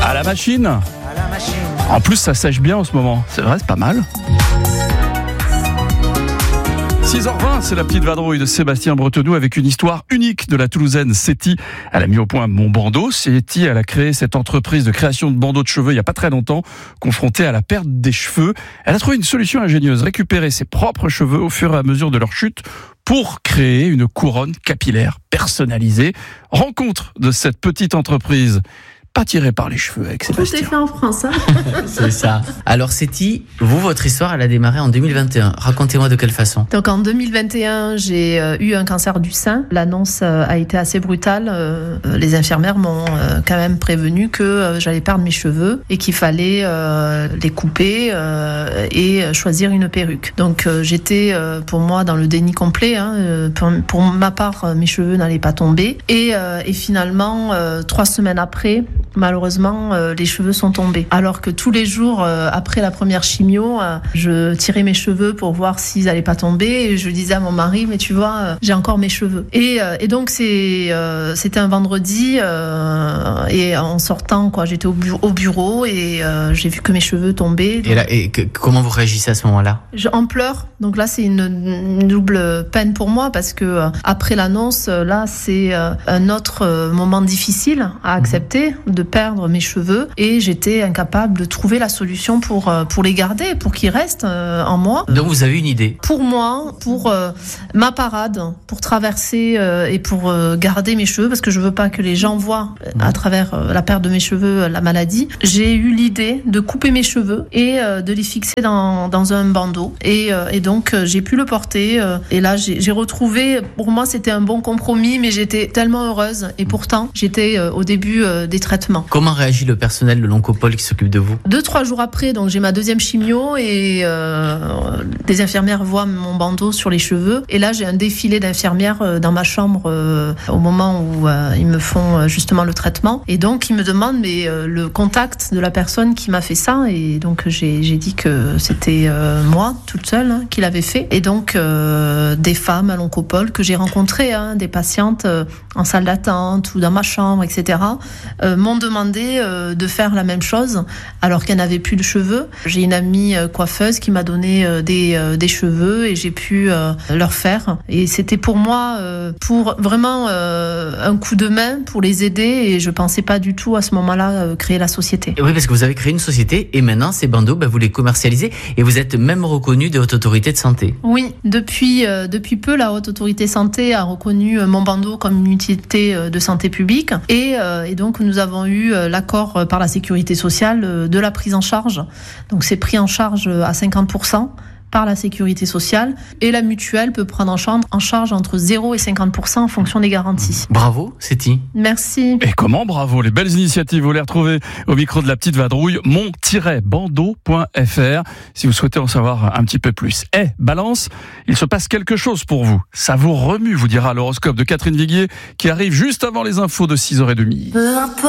À la machine. À la machine. En plus, ça sèche bien en ce moment. C'est vrai, c'est pas mal. 6h20, c'est la petite vadrouille de Sébastien Bretenou avec une histoire unique de la Toulousaine Séti. Elle a mis au point mon bandeau. Séti, elle a créé cette entreprise de création de bandeaux de cheveux il n'y a pas très longtemps, confrontée à la perte des cheveux. Elle a trouvé une solution ingénieuse, récupérer ses propres cheveux au fur et à mesure de leur chute pour créer une couronne capillaire personnalisée. Rencontre de cette petite entreprise. Pas tiré par les cheveux avec Sébastien. Tout est fait en France, hein. C'est ça. Alors Séti, vous, votre histoire, elle a démarré en 2021. Racontez-moi de quelle façon. Donc en 2021, j'ai eu un cancer du sein. L'annonce a été assez brutale. Les infirmières m'ont quand même prévenu que j'allais perdre mes cheveux et qu'il fallait les couper et choisir une perruque. Donc j'étais pour moi dans le déni complet. Pour ma part, mes cheveux n'allaient pas tomber. Et finalement, 3 semaines après, malheureusement, les cheveux sont tombés. Alors que tous les jours, après la première chimio, je tirais mes cheveux pour voir s'ils allaient pas tomber. Et je disais à mon mari, mais tu vois, j'ai encore mes cheveux. Et donc c'était un vendredi et en sortant, j'étais au bureau et j'ai vu que mes cheveux tombaient. Donc... Comment vous réagissez à ce moment-là ? En pleurs. Donc là, c'est une double peine pour moi parce que après l'annonce, là, c'est un autre moment difficile à accepter de perdre mes cheveux et j'étais incapable de trouver la solution pour les garder, pour qu'ils restent en moi. Donc vous avez une idée ? Pour moi, pour ma parade, pour traverser et pour garder mes cheveux, parce que je veux pas que les gens voient à travers la perte de mes cheveux la maladie, j'ai eu l'idée de couper mes cheveux et de les fixer dans un bandeau et donc j'ai pu le porter et là j'ai retrouvé, pour moi c'était un bon compromis, mais j'étais tellement heureuse et pourtant j'étais au début des traitements. Comment réagit le personnel de l'Oncopole qui s'occupe de vous ? 2-3 jours après, donc j'ai ma deuxième chimio et des infirmières voient mon bandeau sur les cheveux. Et là, j'ai un défilé d'infirmières dans ma chambre au moment où ils me font justement le traitement. Et donc, ils me demandent le contact de la personne qui m'a fait ça. Et donc, j'ai dit que c'était moi, toute seule, qui l'avais fait. Et donc, des femmes à l'Oncopole que j'ai rencontrées, des patientes en salle d'attente ou dans ma chambre, etc., m'ont demandé de faire la même chose alors qu'elle n'avait plus de cheveux. J'ai une amie coiffeuse qui m'a donné des cheveux et j'ai pu leur faire. Et c'était pour moi pour vraiment un coup de main pour les aider et je pensais pas du tout à ce moment-là créer la société. Et oui, parce que vous avez créé une société et maintenant ces bandeaux, vous les commercialisez et vous êtes même reconnu des hautes autorités de santé. Oui, depuis peu, la Haute Autorité Santé a reconnu mon bandeau comme une utilité de santé publique et donc nous avons eu l'accord par la sécurité sociale de la prise en charge. Donc c'est pris en charge à 50% par la sécurité sociale et la mutuelle peut prendre en charge entre 0 et 50% en fonction des garanties. Bravo, Séti. Merci. Et comment bravo, les belles initiatives, vous les retrouvez au micro de la petite vadrouille, mon-bandeau.fr si vous souhaitez en savoir un petit peu plus. Balance, il se passe quelque chose pour vous. Ça vous remue, vous dira l'horoscope de Catherine Viguier qui arrive juste avant les infos de 6h30.